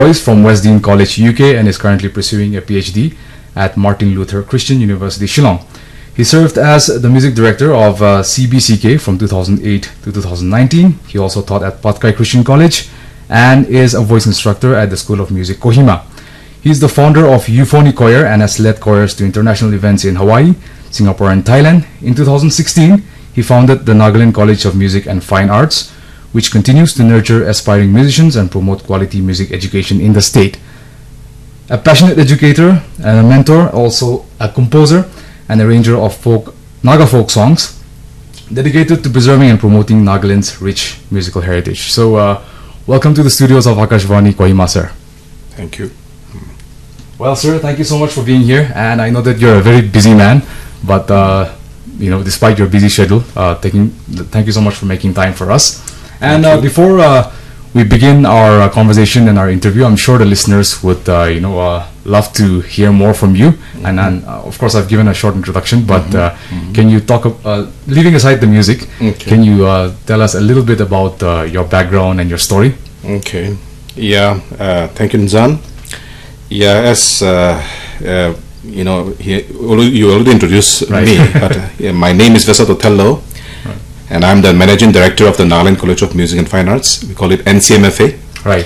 Boys from Wesleyan College, UK, and is currently pursuing a PhD at Martin Luther Christian University, Shillong. He served as the music director of CBCK from 2008 to 2019. He also taught at Patkai Christian College and is a voice instructor at the School of Music, Kohima. He is the founder of Euphony Choir and has led choirs to international events in Hawaii, Singapore, and Thailand. In 2016, he founded the Nagaland College of Music and Fine Arts, which continues to nurture aspiring musicians and promote quality music education in the state. A passionate educator and a mentor, also a composer and arranger of Naga folk songs, dedicated to preserving and promoting Nagaland's rich musical heritage. So, welcome to the studios of Akashvani, Kohima, sir. Thank you. Well, sir, thank you so much for being here. And I know that you're a very busy man, but despite your busy schedule, thank you so much for making time for us. And before we begin our conversation and our interview, I'm sure the listeners would love to hear more from you. And of course, I've given a short introduction, but can you talk, leaving aside the music, can you tell us a little bit about your background and your story? Okay. Yeah. Thank you, Nzan. Yeah, as you already introduced me, but my name is Vesat Othello, and I'm the Managing Director of the Nagaland College of Music and Fine Arts. We call it NCMFA. Right.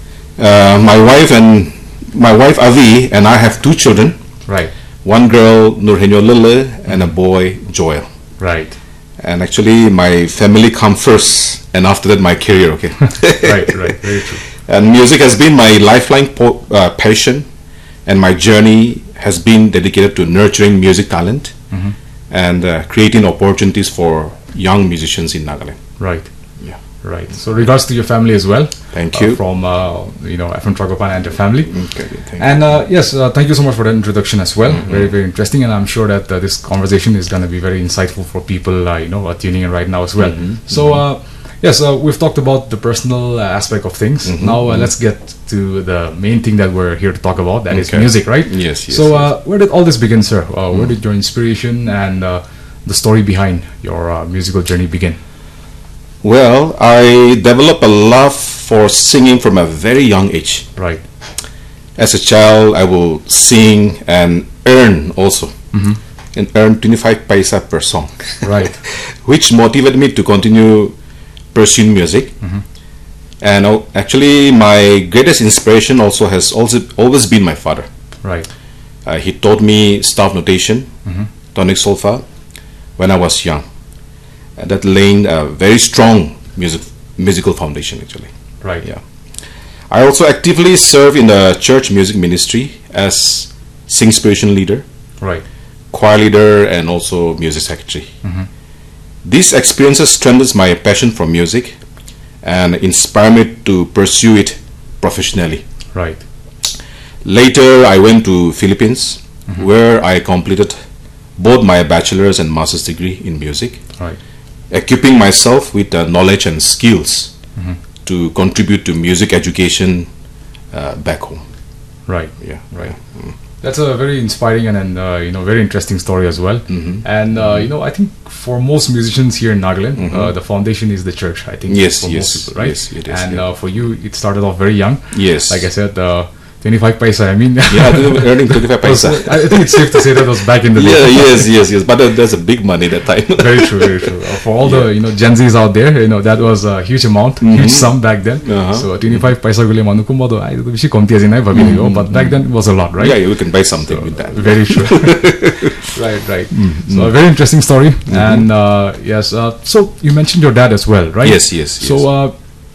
My wife Avi and I have two children. Right. One girl, Nurhenyo Lille, and a boy, Joel. Right. And actually, my family come first, and after that, my career. Okay. Right. Very true. And music has been my lifelong passion, and my journey has been dedicated to nurturing music talent and creating opportunities for young musicians in Nagaland. Right. Yeah. Right. So, regards to your family as well. Thank you. From FM Tragopan and your family. Okay. Thank you. Yes, thank you so much for that introduction as well. Very, very interesting, and I'm sure that this conversation is going to be very insightful for people tuning in right now as well. So. Yes, we've talked about the personal aspect of things. Now let's get to the main thing that we're here to talk about. That is music, right? Yes. So where did all this begin, sir? Where did your inspiration and the story behind your musical journey begin? Well, I developed a love for singing from a very young age. Right. As a child, I will sing and earn also. And earn 25 paisa per song. Right. Which motivated me to continue pursuing music. And actually my greatest inspiration has always been my father. Right. He taught me staff notation, tonic solfa, when I was young. That laying a very strong musical foundation actually. Right. Yeah. I also actively serve in the church music ministry as sing-inspiration leader, right, choir leader, and also music secretary. These experiences strengthens my passion for music and inspire me to pursue it professionally. Right. Later, I went to Philippines, where I completed both my bachelor's and master's degree in music, right, equipping myself with the knowledge and skills to contribute to music education back home. Right. Yeah. Right. That's a very inspiring and very interesting story as well. And I think for most musicians here in Nagaland, the foundation is the church. I think yes, for most people, right? Yes, it is. And for you, it started off very young. Yes. Like I said, 25 paisa. I mean, yeah, earning 25 paisa. I think it's safe to say that was back in the day. Yeah, yes. But that's a big money that time. Very true. For all the Gen Zs out there, that was a huge amount, huge sum back then. So 25 paisa gule manuko modo ai to bishi komti asinai bhabinego, but back then it was a lot, right? Yeah, you can buy something with that. Very true. Right. So a very interesting story. And yes, so you mentioned your dad as well, right? Yes. So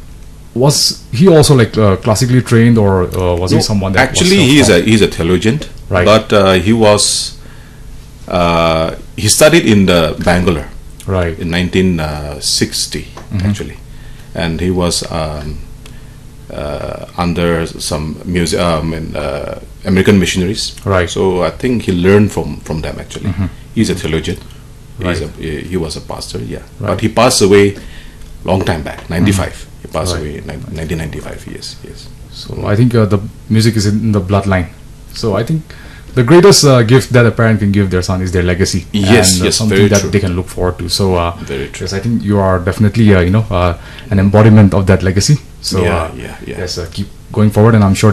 was he also like classically trained, or was he someone that actually was he's a theologian, right? But he studied in the Bangalore, right, in 1960 actually, and he was under some American missionaries, right? So I think he learned from them actually. He's a theologian, right. He was a pastor, yeah, right. But he passed away long time back, 95. He passed away in 1995. Yes. So I think the music is in the bloodline. So I think the greatest gift that a parent can give their son is their legacy. Yes, and, yes, something very that true. they can look forward to. So, Very true. yes, I think you are definitely, an embodiment of that legacy. So, Yeah. yes, keep going forward, and I'm sure